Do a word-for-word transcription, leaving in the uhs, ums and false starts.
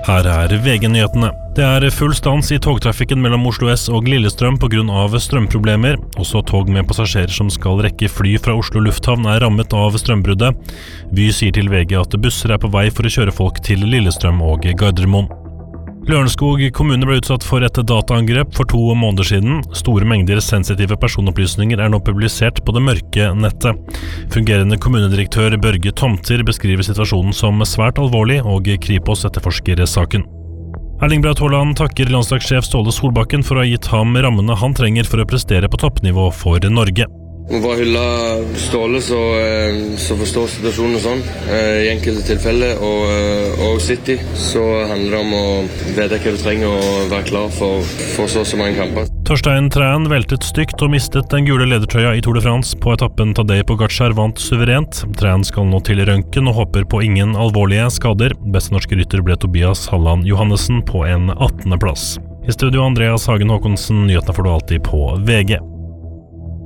Her er V G-nyhetene. Det er full stans i togtrafikken mellom Oslo S og Lillestrøm på grunn av strømproblemer. Også tog med passasjerer som skal rekke fly fra Oslo lufthavn er rammet av strømbruddet. Vy sier til V G at busser er på vei for å kjøre folk til Lillestrøm og Gardermoen. Lørenskog kommune ble utsatt for et dataangrep for to måneder siden. Store mengder sensitive personopplysninger er nå publisert på det mørke nettet. Fungerende kommunedirektør Børge Tomter beskriver situasjonen som svært alvorlig, og Kripos etterforsker saken. Erling Braut Haaland takker landslagssjef Ståle Solbakken for å ha gitt ham rammene han trenger for å prestere på toppnivå for Norge. Må bare hylle Ståle så, så forstår situasjonen og sånn. I enkelte tilfeller og, og City så handler det om å vite hva du trenger og være klar for, for så så mange kamper. Torstein Træn veltet stygt og mistet den gule ledertrøya i Tour de France. På etappen Tadej Pogačar vant suverent. Træn skal nå til røntgen og håper på ingen alvorlige skader. Beste norske rytter ble Tobias Halland Johannessen på en attende plass. I studio Andreas Hagen Håkonsen, nyhetene får du alltid på V G.